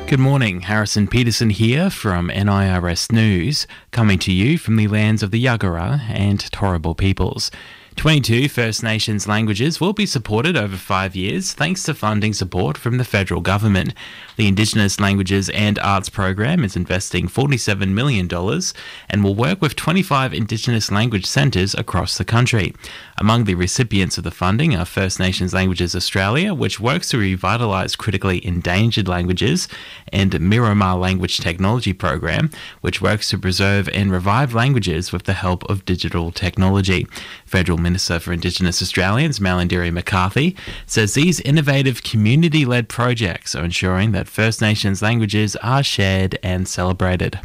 Good morning, Harrison Peterson here from NIRS News, coming to you from the lands of the Yagara and Turrbal peoples. 22 First Nations languages will be supported over 5 years thanks to funding support from the federal government. The Indigenous Languages and Arts Program is investing $47 million and will work with 25 Indigenous language centres across the country. Among the recipients of the funding are First Nations Languages Australia, which works to revitalise critically endangered languages, and Miramar Language Technology Program, which works to preserve and revive languages with the help of digital technology. Federal Minister for Indigenous Australians, Malarndirri McCarthy, says these innovative community-led projects are ensuring that First Nations languages are shared and celebrated.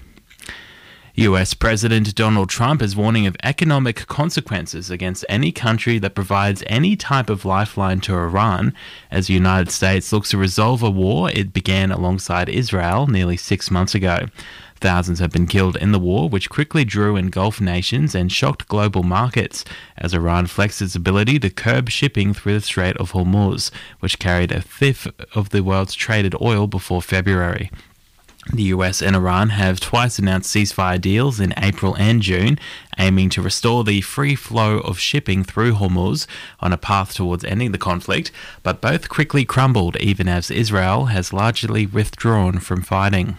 US President Donald Trump is warning of economic consequences against any country that provides any type of lifeline to Iran as the United States looks to resolve a war it began alongside Israel nearly 6 months ago. Thousands have been killed in the war, which quickly drew in Gulf nations and shocked global markets as Iran flexed its ability to curb shipping through the Strait of Hormuz, which carried a fifth of the world's traded oil before February. The US and Iran have twice announced ceasefire deals in April and June, aiming to restore the free flow of shipping through Hormuz on a path towards ending the conflict, but both quickly crumbled even as Israel has largely withdrawn from fighting.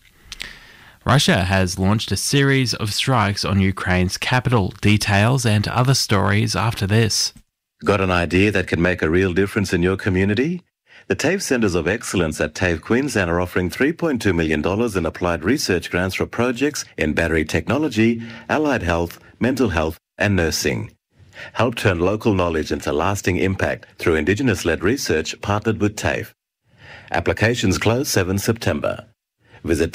Russia has launched a series of strikes on Ukraine's capital. Details and other stories after this. Got an idea that can make a real difference in your community? The TAFE Centres of Excellence at TAFE Queensland are offering $3.2 million in applied research grants for projects in battery technology, allied health, mental health and nursing. Help turn local knowledge into lasting impact through Indigenous-led research partnered with TAFE. Applications close 7 September. Visit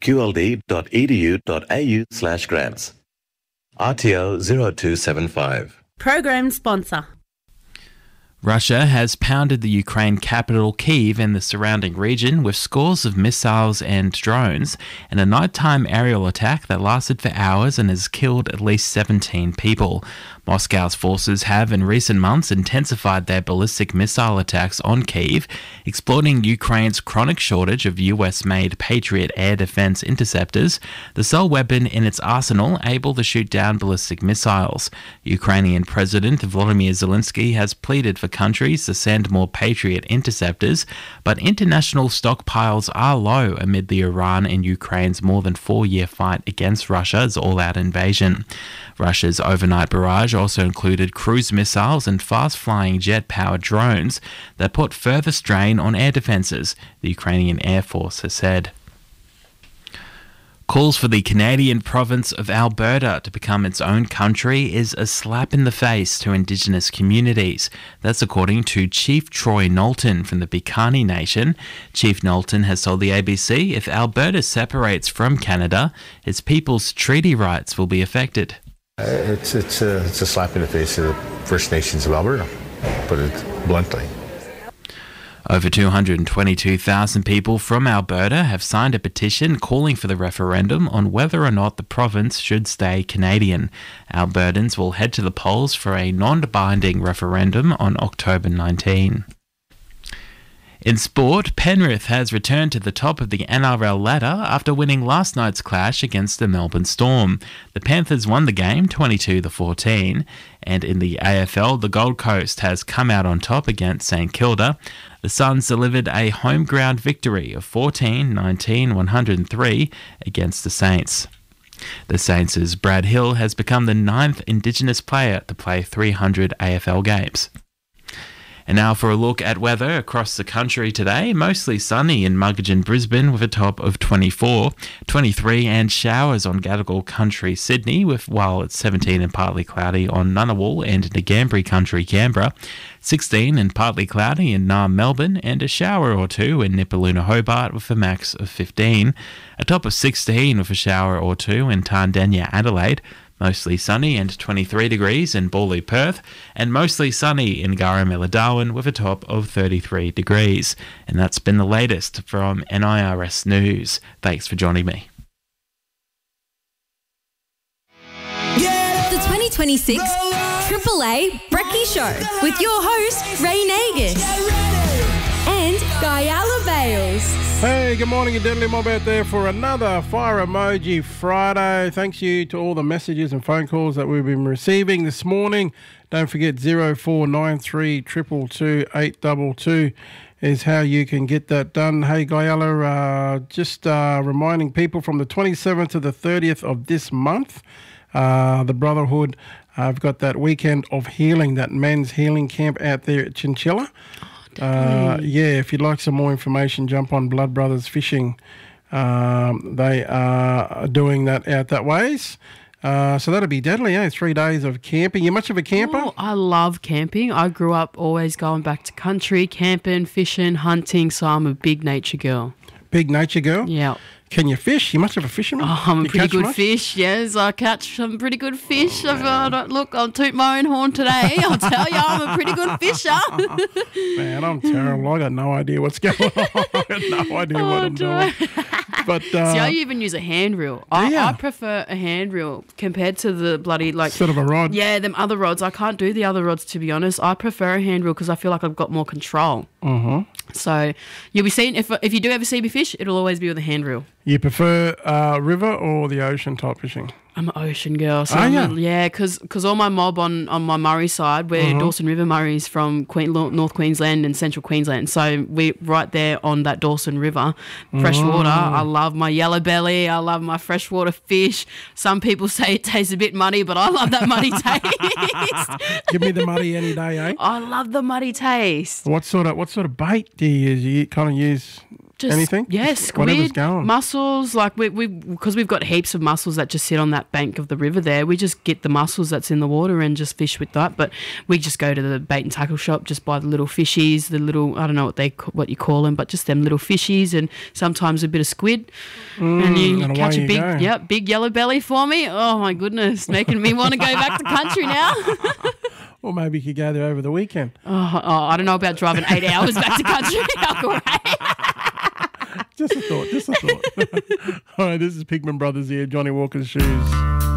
tafeqld.edu.au/grants. RTO 0275. Program sponsor. Russia has pounded the Ukraine capital Kyiv and the surrounding region with scores of missiles and drones in a nighttime aerial attack that lasted for hours and has killed at least 17 people. Moscow's forces have in recent months intensified their ballistic missile attacks on Kyiv, exploiting Ukraine's chronic shortage of US-made Patriot air defense interceptors, the sole weapon in its arsenal able to shoot down ballistic missiles. Ukrainian President Volodymyr Zelensky has pleaded for countries to send more Patriot interceptors, but international stockpiles are low amid the Iran and Ukraine's more than 4-year fight against Russia's all-out invasion. Russia's overnight barrage also included cruise missiles and fast-flying jet-powered drones that put further strain on air defences, the Ukrainian Air Force has said. Calls for the Canadian province of Alberta to become its own country is a slap in the face to Indigenous communities. That's according to Chief Troy Knowlton from the Piikani Nation. Chief Knowlton has told the ABC if Alberta separates from Canada, its people's treaty rights will be affected. It's a slap in the face of the First Nations of Alberta, put it bluntly. Over 222,000 people from Alberta have signed a petition calling for the referendum on whether or not the province should stay Canadian. Albertans will head to the polls for a non-binding referendum on October 19. In sport, Penrith has returned to the top of the NRL ladder after winning last night's clash against the Melbourne Storm. The Panthers won the game 22-14, and in the AFL, the Gold Coast has come out on top against St Kilda. The Suns delivered a home ground victory of 14-19-103 against the Saints. The Saints' Brad Hill has become the 9th Indigenous player to play 300 AFL games. And now for a look at weather across the country today. Mostly sunny in Muggeridge, Brisbane with a top of 24, 23 and showers on Gadigal Country, Sydney, while it's 17 and partly cloudy on Ngunnawal and Ngambri Country, Canberra, 16 and partly cloudy in Naarm, Melbourne, and a shower or two in Nipaluna, Hobart with a max of 15, a top of 16 with a shower or two in Tandenya, Adelaide, mostly sunny and 23 degrees in Bawley, Perth, and mostly sunny in Garamilla, Darwin with a top of 33 degrees. And that's been the latest from NIRS News. Thanks for joining me. The 2026 Triple A Brekkie Show with your host, Ray Nagus and Guyala Bay. Wales. Hey, good morning, a Deadly Mob out there for another Fire Emoji Friday. Thanks you to all the messages and phone calls that we've been receiving this morning. Don't forget 0493 222 822 is how you can get that done. Hey, Guyala, just reminding people from the 27th to the 30th of this month, the Brotherhood, I've got that weekend of healing, that men's healing camp out there at Chinchilla. If you'd like some more information, jump on Blood Brothers Fishing. They are doing that out that ways. So that'll be deadly, 3 days of camping. You much of a camper? Oh, I love camping. I grew up always going back to country, camping, fishing, hunting, so I'm a big nature girl. Big nature girl? Yeah. Can you fish? You much of a fisherman? Oh, I'm a You pretty catch good much? fish, yes. I catch some pretty good fish. I'll toot my own horn today. I'll tell you, I'm a pretty good fisher. Man, I'm terrible. I got no idea what's going on. I got no idea what I'm doing. But See, I even use a hand reel. I prefer a hand reel compared to the bloody, like... Instead of a rod? Yeah, them other rods. I can't do the other rods, to be honest. I prefer a hand reel because I feel like I've got more control. Mm-hmm. So you'll be seeing, if you do ever see me fish, it'll always be with a hand reel. You prefer river or the ocean type fishing? I'm an ocean girl. So you? Because all my mob on my Murray side, we're Dawson River Murrays from North Queensland and Central Queensland. So we're right there on that Dawson River. Freshwater. I love my yellow belly. I love my freshwater fish. Some people say it tastes a bit muddy, but I love that muddy taste. Give me the muddy any day, eh? I love the muddy taste. What sort of bait do you use? You kind of use... Just, anything? Yeah, Whatever's squid, going. mussels. Like because we've got heaps of mussels that just sit on that bank of the river there. We just get the mussels that's in the water and just fish with that. But we just go to the bait and tackle shop, just buy the little fishies, the little, I don't know what you call them, but just them little fishies and sometimes a bit of squid. And you catch a big yellow belly for me. Oh my goodness, making me want to go back to country now. Or maybe you could go there over the weekend. Oh, I don't know about driving 8 hours back to country. Just a thought. All right, this is Pigman Brothers here, Johnny Walker's Shoes.